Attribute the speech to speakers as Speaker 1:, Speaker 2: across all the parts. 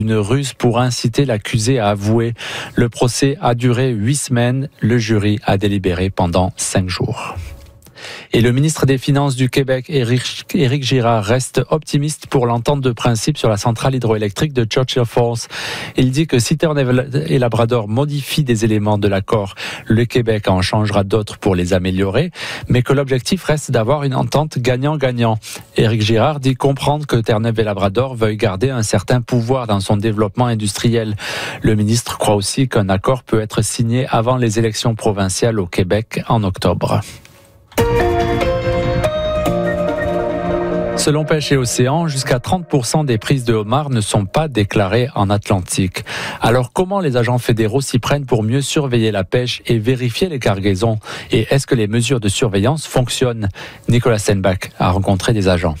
Speaker 1: Une ruse pour inciter l'accusé à avouer. Le procès a duré 8 semaines. Le jury a délibéré pendant 5 jours. Et le ministre des Finances du Québec, Éric Girard, reste optimiste pour l'entente de principe sur la centrale hydroélectrique de Churchill Falls. Il dit que si Terre et Labrador modifient des éléments de l'accord, le Québec en changera d'autres pour les améliorer, mais que l'objectif reste d'avoir une entente gagnant-gagnant. Éric Girard dit comprendre que Terre-Neuve et Labrador veuillent garder un certain pouvoir dans son développement industriel. Le ministre croit aussi qu'un accord peut être signé avant les élections provinciales au Québec en octobre. Selon Pêche et Océan, jusqu'à 30% des prises de homards ne sont pas déclarées en Atlantique. Alors comment les agents fédéraux s'y prennent pour mieux surveiller la pêche et vérifier les cargaisons? Et est-ce que les mesures de surveillance fonctionnent? Nicolas Stenbach a rencontré des agents.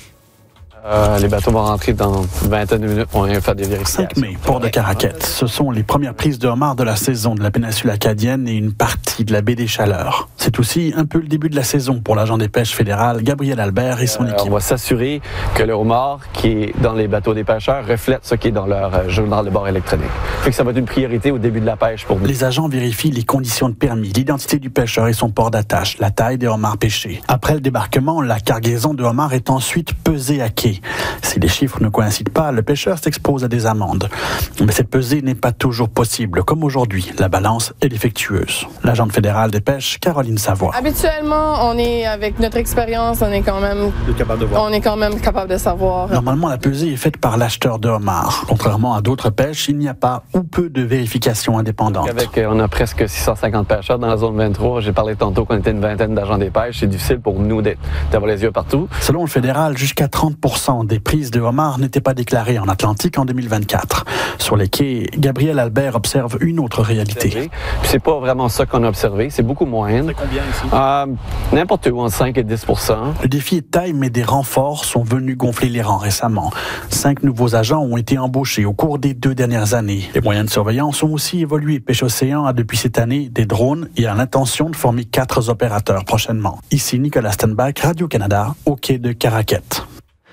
Speaker 2: Les bateaux vont rentrer dans une vingtaine de minutes. On va faire des vérifications.
Speaker 3: 5 mai, port de Caraquette. Ce sont les premières prises de homards de la saison de la péninsule acadienne et une partie de la baie des Chaleurs. C'est aussi un peu le début de la saison pour l'agent des pêches fédéral, Gabriel Albert et son équipe.
Speaker 2: On va s'assurer que le homard qui est dans les bateaux des pêcheurs reflète ce qui est dans leur journal de bord électronique. Fait que ça va être une priorité au début de la pêche pour nous.
Speaker 3: Les agents vérifient les conditions de permis, l'identité du pêcheur et son port d'attache, la taille des homards pêchés. Après le débarquement, la cargaison de homards est ensuite pesée à quai. Si les chiffres ne coïncident pas, le pêcheur s'expose à des amendes. Mais cette pesée n'est pas toujours possible, comme aujourd'hui. La balance est défectueuse. L'agente fédérale des pêches, Caroline Savoie.
Speaker 4: Habituellement, on est avec notre expérience, on est quand même capable de savoir.
Speaker 3: Normalement, la pesée est faite par l'acheteur de homards. Contrairement à d'autres pêches, il n'y a pas ou peu de vérification indépendante.
Speaker 2: On a presque 650 pêcheurs dans la zone 23. J'ai parlé tantôt qu'on était une vingtaine d'agents des pêches. C'est difficile pour nous d'avoir les yeux partout.
Speaker 3: Selon le fédéral, jusqu'à 30% des prises de homards n'étaient pas déclarées en Atlantique en 2024. Sur les quais, Gabriel Albert observe une autre réalité.
Speaker 2: Puis c'est pas vraiment ça qu'on a observé, c'est beaucoup moins.
Speaker 3: C'est combien ici?
Speaker 2: N'importe où, entre 5 et 10%.
Speaker 3: Le défi est de taille, mais des renforts sont venus gonfler les rangs récemment. 5 nouveaux agents ont été embauchés au cours des 2 dernières années. Les moyens de surveillance ont aussi évolué. Pêche Océan a depuis cette année des drones et a l'intention de former 4 opérateurs prochainement. Ici Nicolas Stenbach, Radio-Canada, au quai de Caraquette.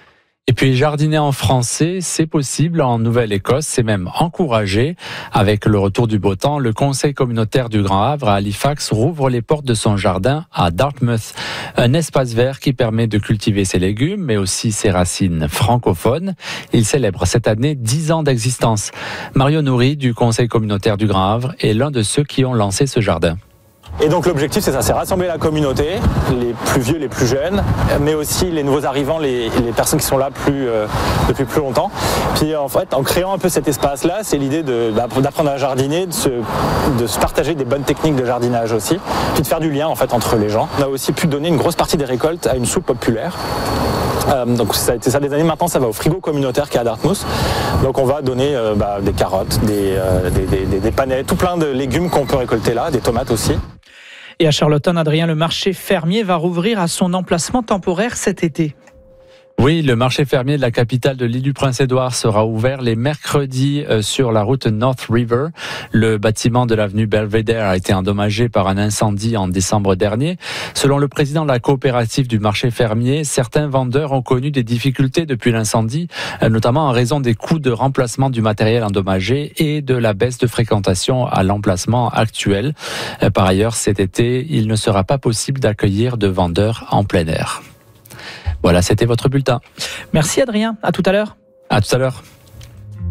Speaker 1: Et puis jardiner en français, c'est possible en Nouvelle-Écosse, c'est même encouragé. Avec le retour du beau temps, le Conseil communautaire du Grand Havre à Halifax rouvre les portes de son jardin à Dartmouth. Un espace vert qui permet de cultiver ses légumes, mais aussi ses racines francophones. Il célèbre cette année 10 ans d'existence. Mario Nourri du Conseil communautaire du Grand Havre est l'un de ceux qui ont lancé ce jardin.
Speaker 5: Et donc l'objectif c'est ça, c'est rassembler la communauté, les plus vieux, les plus jeunes, mais aussi les nouveaux arrivants, les personnes qui sont là depuis plus longtemps. Puis en fait, en créant un peu cet espace-là, c'est l'idée d'apprendre à jardiner, de se partager des bonnes techniques de jardinage aussi, puis de faire du lien en fait entre les gens. On a aussi pu donner une grosse partie des récoltes à une soupe populaire. Donc ça a été ça des années, maintenant ça va au frigo communautaire qui est à Dartmouth. Donc on va donner des carottes, des panais, tout plein de légumes qu'on peut récolter là, des tomates aussi.
Speaker 6: Et à Charlottetown, Adrien, le marché fermier va rouvrir à son emplacement temporaire cet été.
Speaker 1: Oui, le marché fermier de la capitale de l'île du Prince-Édouard sera ouvert les mercredis sur la route North River. Le bâtiment de l'avenue Belvedere a été endommagé par un incendie en décembre dernier. Selon le président de la coopérative du marché fermier, certains vendeurs ont connu des difficultés depuis l'incendie, notamment en raison des coûts de remplacement du matériel endommagé et de la baisse de fréquentation à l'emplacement actuel. Par ailleurs, cet été, il ne sera pas possible d'accueillir de vendeurs en plein air. Voilà, c'était votre bulletin.
Speaker 6: Merci Adrien, à tout à l'heure.
Speaker 1: À tout à l'heure.